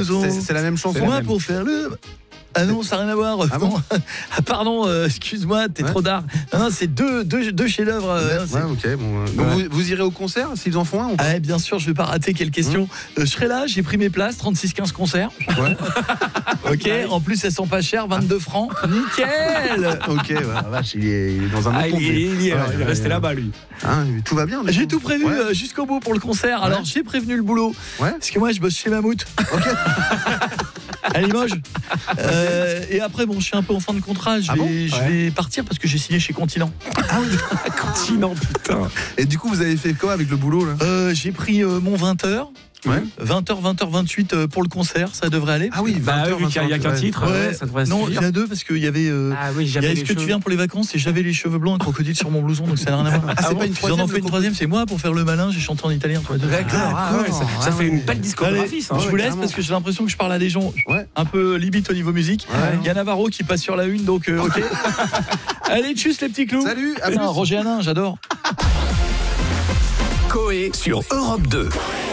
besoin. C'est la même chanson. Moi pour faire le. Ah non, ça n'a rien à voir. Ah bon Ah pardon, excuse-moi, t'es trop d'art. Non, c'est deux chefs-d'œuvre. Ok. Bon, vous irez au concert s'ils en font un ou pas? Bien sûr, je vais pas rater. Quelle question. Je serai là, j'ai pris mes places, 36-15 concerts. Ouais. Ok, en plus elles sont pas chères, 22 francs. Nickel. Ok, vache, il est dans un bon compte. Il est resté là-bas, lui. Tout va bien. J'ai tout prévu jusqu'au bout pour le concert. Ouais. Alors j'ai prévenu le boulot. Ouais. Parce que moi je bosse chez Mammouth. Ok. À Limoges. Et après, bon, je suis un peu en fin de contrat. Je vais partir parce que j'ai signé chez Continent. Ah oui, Continent, putain. Et du coup, vous avez fait quoi avec le boulot là? J'ai pris mon 20h. Ouais. 20h, 20h28 pour le concert, ça devrait aller. Ah oui, Vu qu'il n'y a qu'un titre, ça devrait non, il y suffire. en a deux parce qu'il y avait. Il y a Est-ce que tu viens pour les vacances et j'avais les cheveux blancs, un crocodile sur mon blouson, donc ça n'a rien à voir. C'est pas une Ils en ont fait une troisième, c'est moi pour faire le malin, j'ai chanté en italien. Ça fait une belle discographie, ça. Je vous laisse parce que j'ai l'impression que je parle à des gens un peu limite au niveau musique. Il y a Navarro qui passe sur la une, donc ok. Allez, tchuss les petits clous. Salut, à plus. Roger Hanin, j'adore. Coé sur Europe 2.